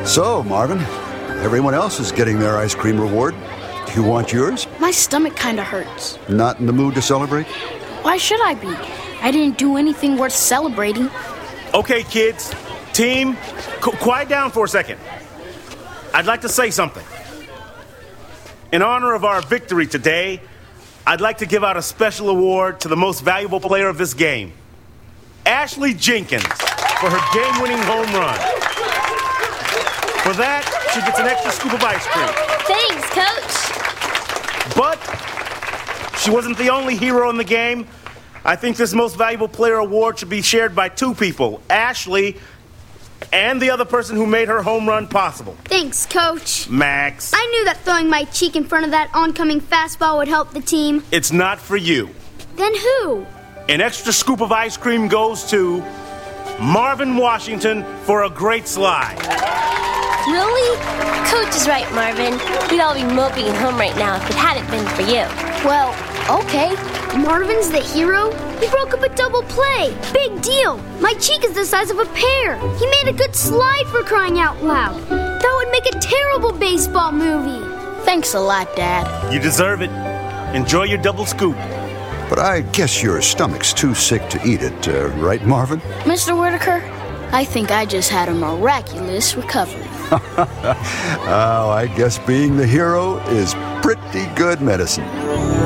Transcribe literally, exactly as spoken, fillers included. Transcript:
So, Marvin, everyone else is getting their ice cream reward. You want yours? My stomach kinda hurts. Not in the mood to celebrate? Why should I be? I didn't do anything worth celebrating. Okay, kids. Team, qu- quiet down for a second. I'd like to say something. In honor of our victory today, I'd like to give out a special award to the most valuable player of this game, Ashley Jenkins, for her game-winning home run. For that, she gets an extra scoop of ice cream. Thanks, Coach. But she wasn't the only hero in the game. I think this most valuable player award should be shared by two people, Ashley and the other person who made her home run possible. Thanks, Coach. Max. I knew that throwing my cheek in front of that oncoming fastball would help the team. It's not for you. Then who? An extra scoop of ice cream goes to Marvin Washington for a great slide. Really? Coach is right, Marvin. We'd all be moping at home right now if it hadn't been for you. Well, okay. Marvin's the hero? He broke up a double play. Big deal. My cheek is the size of a pear. He made a good slide, for crying out loud. That would make a terrible baseball movie. Thanks a lot, Dad. You deserve it. Enjoy your double scoop. But I guess your stomach's too sick to eat it, uh, right, Marvin? Mister Whitaker, I think I just had a miraculous recovery. Oh, I guess being the hero is pretty good medicine.